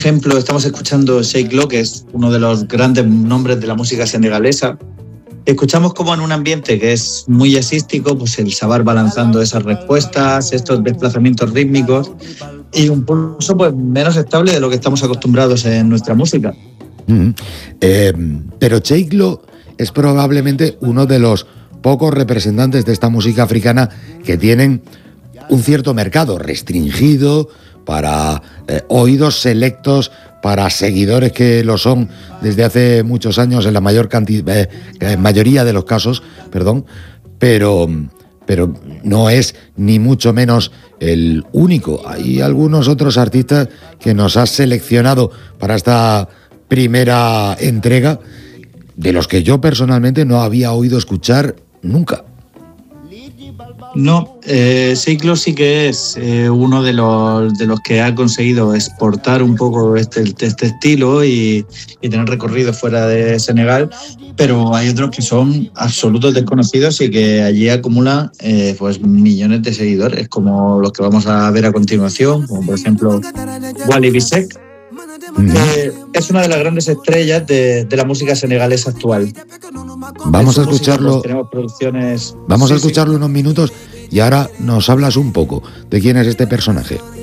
ejemplo, estamos escuchando Sheik Lo, que es uno de los grandes nombres de la música senegalesa. Escuchamos como en un ambiente que es muy jazzístico, pues el sabar va lanzando esas respuestas, estos desplazamientos rítmicos y un pulso pues menos estable de lo que estamos acostumbrados en nuestra música. Pero Sheik Lo es probablemente uno de los pocos representantes de esta música africana que tienen un cierto mercado restringido para oídos selectos, para seguidores que lo son desde hace muchos años en la mayoría de los casos, pero no es ni mucho menos el único. Hay algunos otros artistas que nos has seleccionado para esta primera entrega, de los que yo personalmente no había oído escuchar nunca. No, Sheik Lo sí que es uno de los que ha conseguido exportar un poco este estilo y tener recorrido fuera de Senegal, pero hay otros que son absolutos desconocidos y que allí acumulan pues millones de seguidores, como los que vamos a ver a continuación, como por ejemplo Wally Bissek. Es una de las grandes estrellas de la música senegalesa actual. Vamos a escucharlo. Pues, tenemos producciones. Vamos a escucharlo unos minutos y ahora nos hablas un poco de quién es este personaje.